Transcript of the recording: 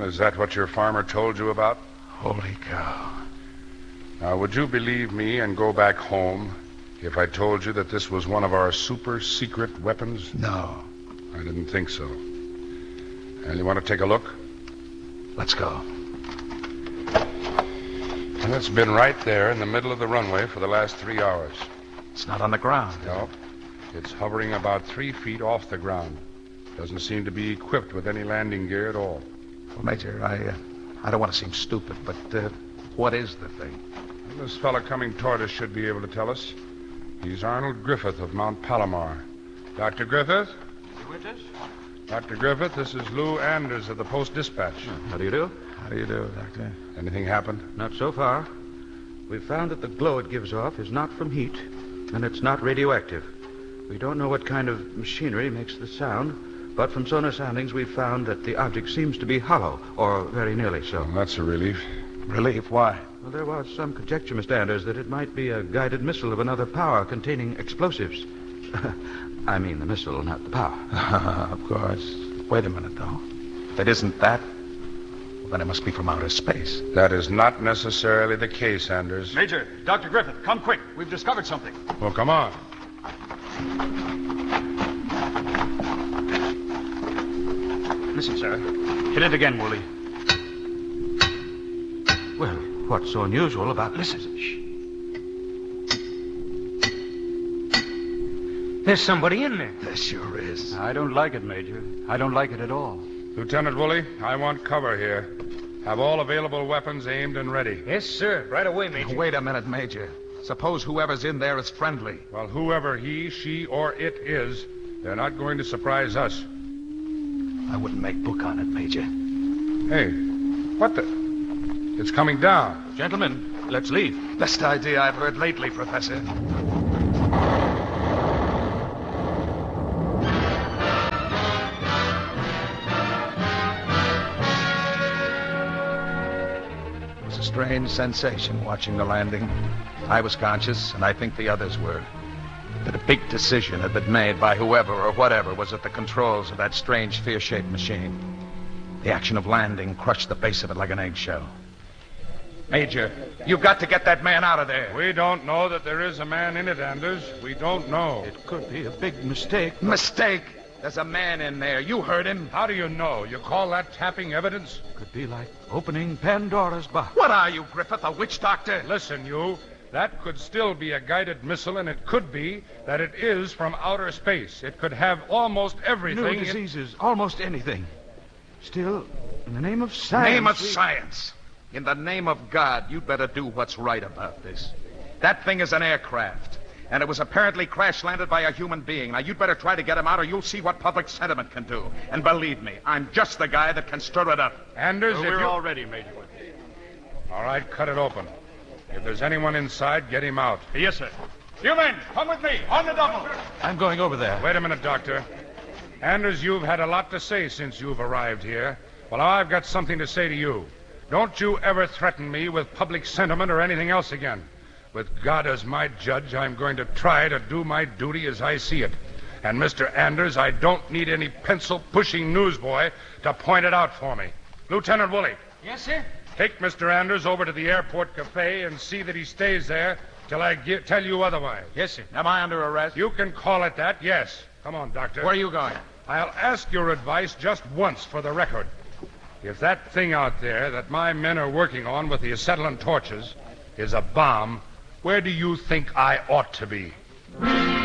Is that what your farmer told you about? Holy cow. Now, would you believe me and go back home if I told you that this was one of our super secret weapons? No. I didn't think so. And you want to take a look? Let's go. And it's been right there in the middle of the runway for the last 3 hours. It's not on the ground. No. It's hovering about 3 feet off the ground. Doesn't seem to be equipped with any landing gear at all. Well, Major, I don't want to seem stupid, but what is the thing? Well, this fella coming toward us should be able to tell us. He's Arnold Griffith of Mount Palomar. Dr. Griffith? You with us? Dr. Griffith, this is Lou Anders of the Post-Dispatch. How do you do? How do you do, Doctor? Anything happened? Not so far. We've found that the glow it gives off is not from heat, and it's not radioactive. We don't know what kind of machinery makes the sound, but from sonar soundings we've found that the object seems to be hollow, or very nearly so. Well, that's a relief. Relief? Why? Well, there was some conjecture, Mr. Anders, that it might be a guided missile of another power containing explosives. I mean the missile, not the power. Of course. Wait a minute, though. If it isn't that, well, then it must be from outer space. That is not necessarily the case, Anders. Major, Dr. Griffith, come quick. We've discovered something. Well, come on. Listen, sir. Hit it again, Woolley. Well, what's so unusual about... Listen. Shh. There's somebody in there. There sure is. I don't like it, Major. I don't like it at all. Lieutenant Woolley, I want cover here. Have all available weapons aimed and ready. Yes, sir. Right away, Major. Wait a minute, Major. Suppose whoever's in there is friendly. Well, whoever he, she, or it is, they're not going to surprise us. I wouldn't make book on it, Major. Hey, what the... It's coming down. Gentlemen, let's leave. Best idea I've heard lately, Professor. It was a strange sensation watching the landing. I was conscious, and I think the others were. That a big decision had been made by whoever or whatever was at the controls of that strange sphere-shaped machine. The action of landing crushed the base of it like an eggshell. Major, you've got to get that man out of there. We don't know that there is a man in it, Anders. We don't know. It could be a big mistake. Mistake? There's a man in there. You heard him. How do you know? You call that tapping evidence? Could be like opening Pandora's box. What are you, Griffith, a witch doctor? Listen, you. That could still be a guided missile, and it could be that it is from outer space. It could have almost everything. New diseases, almost anything. Still, in the name of science... Name of science. In the name of God, you'd better do what's right about this. That thing is an aircraft, and it was apparently crash-landed by a human being. Now, you'd better try to get him out, or you'll see what public sentiment can do. And believe me, I'm just the guy that can stir it up. Anders, We're all ready, Major. All right, cut it open. If there's anyone inside, get him out. Yes, sir. You men, come with me. On the double. I'm going over there. Wait a minute, Doctor. Anders, you've had a lot to say since you've arrived here. Well, I've got something to say to you. Don't you ever threaten me with public sentiment or anything else again. With God as my judge, I'm going to try to do my duty as I see it. And, Mr. Anders, I don't need any pencil-pushing newsboy to point it out for me. Lieutenant Woolley. Yes, sir? Take Mr. Anders over to the airport cafe and see that he stays there till I tell you otherwise. Yes, sir. Am I under arrest? You can call it that, yes. Come on, Doctor. Where are you going? I'll ask your advice just once for the record. If that thing out there that my men are working on with the acetylene torches is a bomb, where do you think I ought to be?